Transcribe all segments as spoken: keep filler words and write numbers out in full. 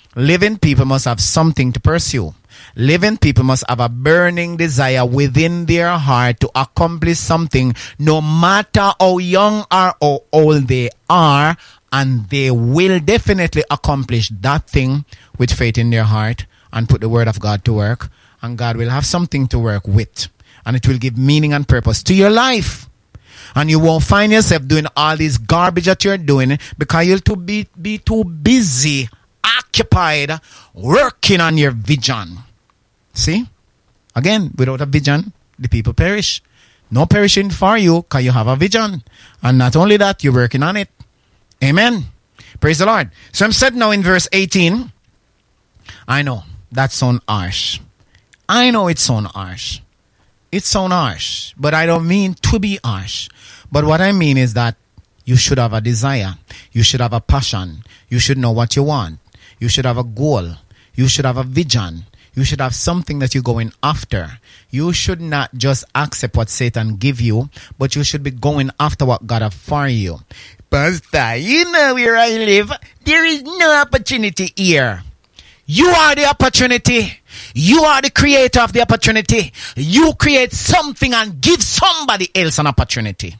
Living people must have something to pursue. Living people must have a burning desire within their heart to accomplish something, no matter how young or how old they are, and they will definitely accomplish that thing with faith in their heart and put the word of God to work, and God will have something to work with, and it will give meaning and purpose to your life. And you won't find yourself doing all this garbage that you're doing because you'll too be, be too busy, occupied, working on your vision. See? Again, without a vision, the people perish. No perishing for you because you have a vision. And not only that, you're working on it. Amen. Praise the Lord. So I'm said now in verse eighteen. I know, that sounds harsh. I know it sounds harsh. It sounds harsh. But I don't mean to be harsh. But what I mean is that you should have a desire. You should have a passion. You should know what you want. You should have a goal. You should have a vision. You should have something that you're going after. You should not just accept what Satan give you, but you should be going after what God have for you. Pastor, you know where I live. There is no opportunity here. You are the opportunity. You are the creator of the opportunity. You create something and give somebody else an opportunity.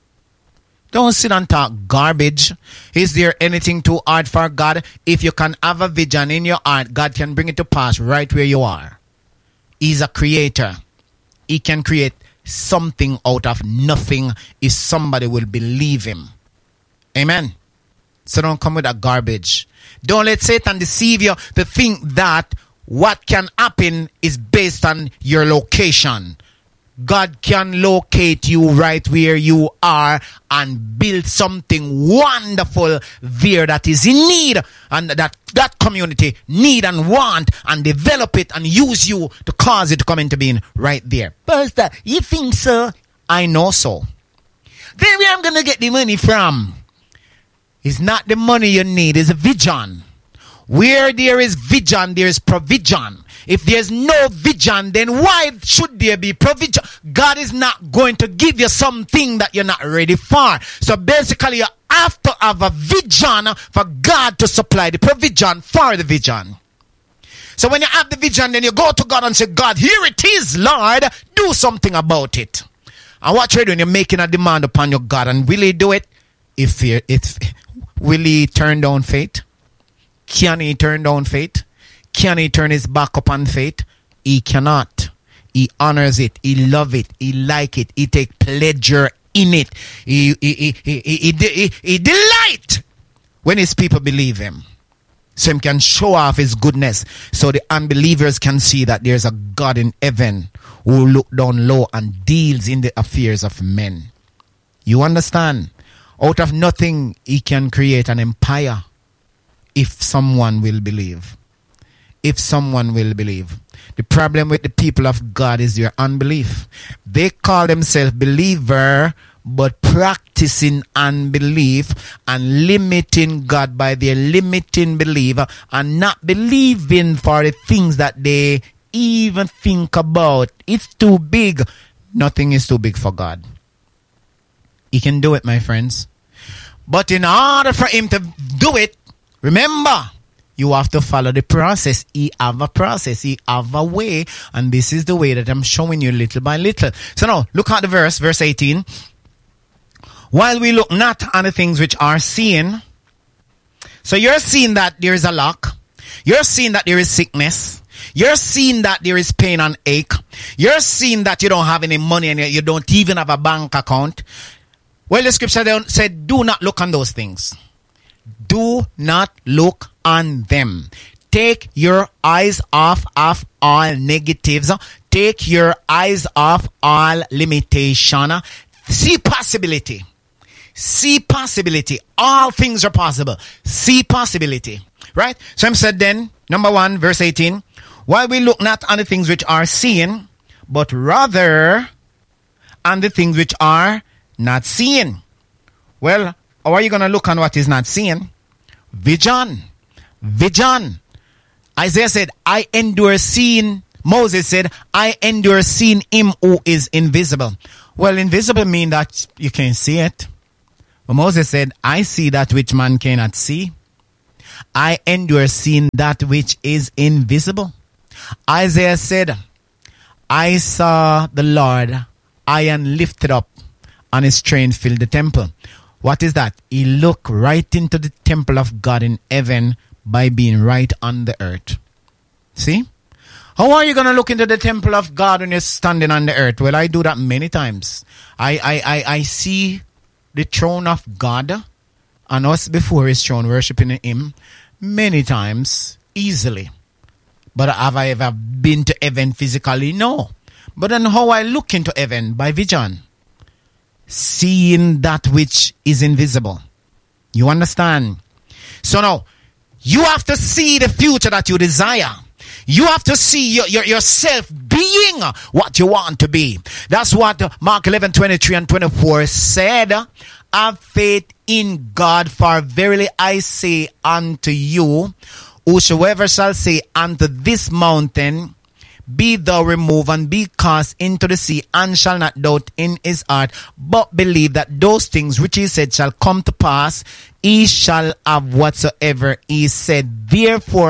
Don't sit and talk garbage. Is there anything too hard for God? If you can have a vision in your heart, God can bring it to pass right where you are. He's a creator. He can create something out of nothing if somebody will believe him. Amen. So don't come with that garbage. Don't let Satan deceive you to think that what can happen is based on your location. God can locate you right where you are and build something wonderful there that is in need, and that that community need and want, and develop it and use you to cause it to come into being right there. Pastor, you think so? I know so. Then where I'm going to get the money from? It's not the money you need, it's a vision. Where there is vision, there is provision. If there's no vision, then why should there be provision? God is not going to give you something that you're not ready for. So basically, you have to have a vision for God to supply the provision for the vision. So when you have the vision, then you go to God and say, God, here it is, Lord, do something about it. And what you're doing, you're making a demand upon your God. And will he do it? If, if will he turn down faith? Can he turn down faith? Can he turn his back upon faith? He cannot. He honors it. He love it. He like it. He take pleasure in it. He, he, he, he, he, he, he delight when his people believe him. So he can show off his goodness. So the unbelievers can see that there's a God in heaven who look down low and deals in the affairs of men. You understand? Out of nothing, he can create an empire if someone will believe. If someone will believe. The problem with the people of God is their unbelief. They call themselves believer, but practicing unbelief and limiting God by their limiting belief and not believing for the things that they even think about. It's too big. Nothing is too big for God. He can do it, my friends. But in order for him to do it, remember, you have to follow the process. He have a process. He have a way. And this is the way that I'm showing you little by little. So now, look at the verse, verse eighteen. While we look not on the things which are seen. So you're seeing that there is a lack. You're seeing that there is sickness. You're seeing that there is pain and ache. You're seeing that you don't have any money and you don't even have a bank account. Well, the scripture said, do not look on those things. Do not look on them. Take your eyes off of all negatives. Take your eyes off all limitation. See possibility. See possibility. All things are possible. See possibility. Right? So I'm said then, number one, verse eighteen. While we look not on the things which are seen, but rather on the things which are not seen. Well, how are you going to look on what is not seen? Vision. Vision. Isaiah said, I endure seeing. Moses said, I endure seeing him who is invisible. Well, invisible means that you can't see it. But Moses said, I see that which man cannot see. I endure seeing that which is invisible. Isaiah said, I saw the Lord high and lifted up, and his train filled the temple. What is that? He looked right into the temple of God in heaven by being right on the earth. See? How are you going to look into the temple of God when you're standing on the earth? Well, I do that many times. I, I, I, I see the throne of God and us before his throne worshiping him many times easily. But have I ever been to heaven physically? No. But then how I look into heaven? By vision. Seeing that which is invisible. You understand? So now, you have to see the future that you desire. You have to see your, your, yourself being what you want to be. That's what Mark eleven, twenty-three and twenty-four said. Have faith in God, for verily I say unto you, whosoever shall say unto this mountain, be thou removed and be cast into the sea, and shall not doubt in his heart, but believe that those things which he said shall come to pass, he shall have whatsoever he said. Therefore